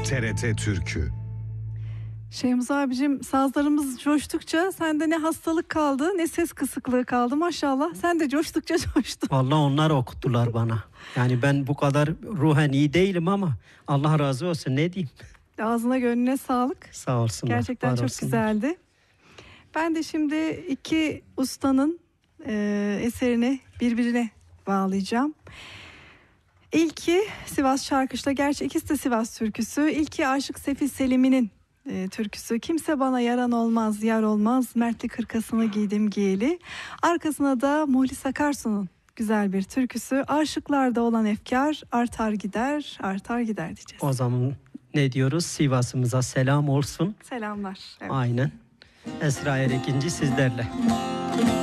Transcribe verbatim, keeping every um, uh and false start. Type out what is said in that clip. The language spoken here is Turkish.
T R T Türkü. Şeyhmuz abicim, sazlarımız coştukça sende ne hastalık kaldı ne ses kısıklığı kaldı maşallah. Sen de coştukça coştun. Vallahi onlar okuttular bana. Yani ben bu kadar ruhen iyi değilim ama Allah razı olsun, ne diyeyim. Ağzına gönlüne sağlık. Sağ olsunlar. Gerçekten çok olsunlar. güzeldi. Ben de şimdi iki ustanın e, eserini birbirine bağlayacağım. İlki Sivas Şarkışla, gerçi ikisi de Sivas türküsü. İlki Aşık Sefil Selimi'nin e, türküsü. Kimse bana yaran olmaz, yar olmaz, mertlik hırkasını giydim giyeli. Arkasına da Muhlis Akarsu'nun güzel bir türküsü. Aşıklarda olan efkar artar gider, artar gider diyeceğiz. O zaman ne diyoruz? Sivas'ımıza selam olsun. Selamlar. Evet. Aynen. Esra Erekinci sizlerle.